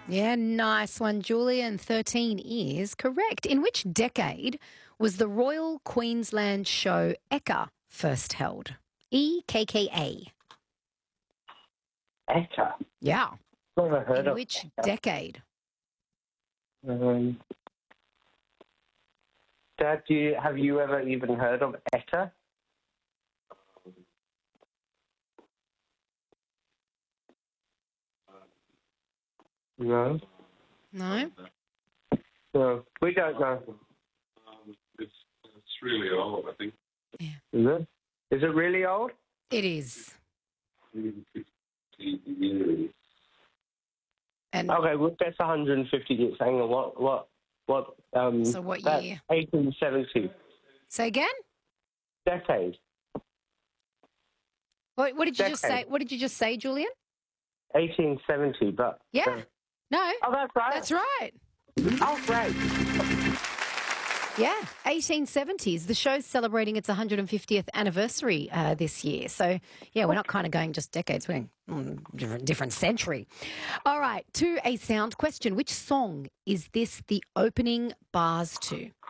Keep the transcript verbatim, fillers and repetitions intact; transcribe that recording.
Yeah, nice one, Julian. thirteen is correct. In which decade was the Royal Queensland Show Ekka first held? E K K A. Etta. Yeah. Never heard In of which Etta. decade? Um, Dad, do you, have you ever even heard of Etta? No. No? No, we don't know. Um, it's it's really old, I think. Yeah. Is it? Is it really old? It is. Maybe fifty years. And Okay, well, that's one hundred fifty years. Hang on, what, what, what, um... So what that's year? eighteen seventy. say again? Decade. What, what did you just say? Decade. What did you just say, Julian? eighteen seventy, but... Yeah. uh, No, oh, that's right. that's right. Oh, great. Yeah, eighteen seventies. The show's celebrating its one hundred fiftieth anniversary uh, this year. So, yeah, we're not kind of going just decades. We're going mm, different, different century. All right, to a sound question. Which song is this the opening bars to?